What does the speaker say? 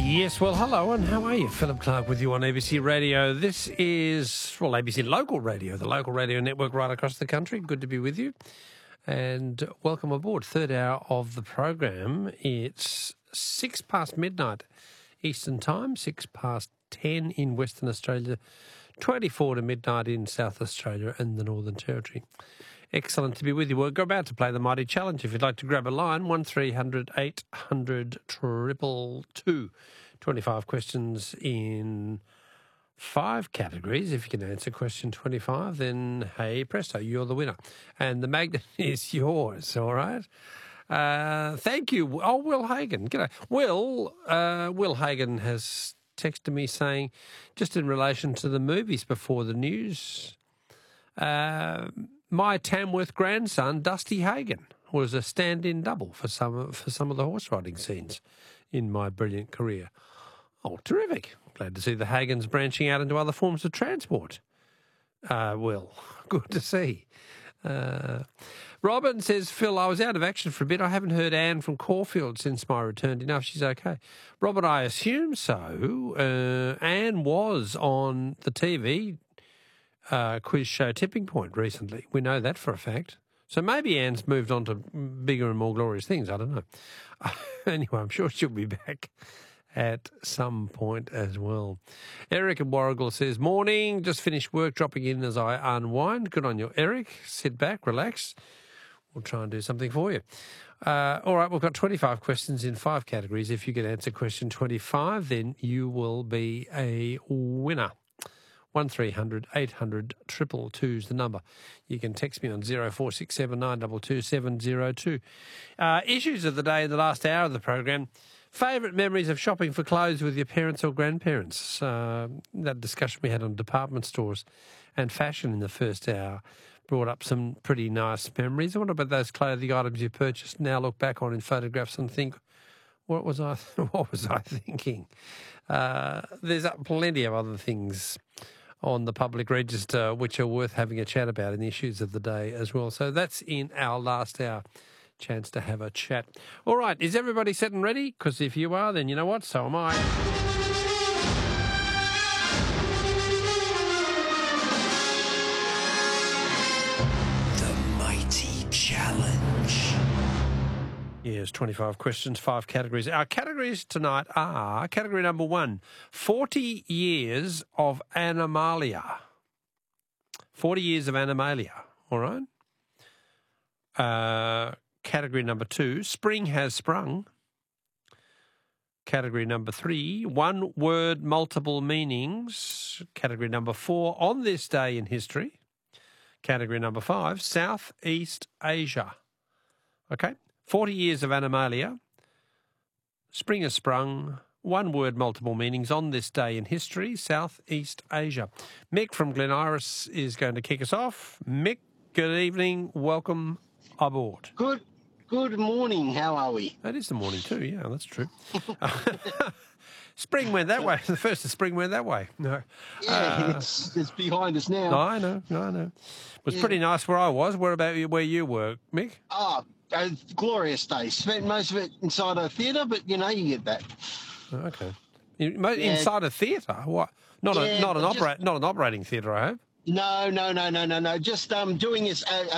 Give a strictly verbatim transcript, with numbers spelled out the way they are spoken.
Yes, well, hello, and how are you? Philip Clark with you on A B C Radio. This is, well, A B C Local Radio, the local radio network right across the country. Good to be with you. And welcome aboard. Third hour of the program. It's six past midnight Eastern Time, six past ten in Western Australia, twenty-four to midnight in South Australia and the Northern Territory. Excellent to be with you. We're about to play the Mighty Challenge. If you'd like to grab a line, one three hundred eight hundred two two two. twenty-five questions in five categories. If you can answer question twenty-five, then hey presto, you're the winner. And the magnet is yours, all right? Uh, thank you. Oh, Will Hagan. G'day. Will, uh, Will Hagan has texted me saying, just in relation to the movies before the news, uh, my Tamworth grandson, Dusty Hagan, was a stand-in double for some for some of the horse riding scenes in my brilliant career. Oh, terrific. Glad to see the Hagans branching out into other forms of transport. Uh, Will, good to see. Uh, Robin says, Phil, I was out of action for a bit. I haven't heard Anne from Caulfield since my return. Do you know if she's okay? Robert, I assume so. Uh, Anne was on the T V uh, quiz show Tipping Point recently. We know that for a fact. So maybe Anne's moved on to bigger and more glorious things. I don't know. Anyway, I'm sure she'll be back at some point as well. Eric in Warrigal says, morning, just finished work, dropping in as I unwind. Good on you, Eric. Sit back, relax. We'll try and do something for you. Uh, all right, we've got twenty-five questions in five categories. If you can answer question twenty-five, then you will be a winner. one three hundred eight hundred two two two is the number. You can text me on zero four six seven nine two two seven zero two. Uh, issues of the day in the last hour of the program. Favourite memories of shopping for clothes with your parents or grandparents? Uh, that discussion we had on department stores and fashion in the first hour brought up some pretty nice memories. What about those clothing items you purchased now look back on in photographs and think, what was I, what was I thinking? Uh, there's plenty of other things on the public register which are worth having a chat about in the issues of the day as well. So that's in our last hour. Chance to have a chat. All right, is everybody set and ready? Because if you are, then you know what, so am I. The Mighty Challenge. Yes, twenty-five questions, five categories. Our categories tonight are category number one, forty years of Animalia. forty years of Animalia, all right? Uh... Category number two, spring has sprung. Category number three, one word, multiple meanings. Category number four, on this day in history. Category number five, Southeast Asia. Okay, forty years of Animalia. Spring has sprung. One word, multiple meanings. On this day in history, Southeast Asia. Mick from Glen Iris is going to kick us off. Mick, good evening. Welcome aboard. Good good morning. How are we? That is the morning too, yeah, that's true. Spring went that way. The first of spring went that way. No. Yeah, uh, it's it's behind us now. No, I know, no, I know. It was yeah. pretty nice where I was. Where about you, where you were, Mick? Oh, a glorious day. Spent most of it inside a theatre, but, you know, you get that. Okay. Inside yeah. a theatre? What? Not, yeah, a, not, an, opera- just, not an operating theatre, I hope? No, no, no, no, no, no. Just um, doing this... Uh,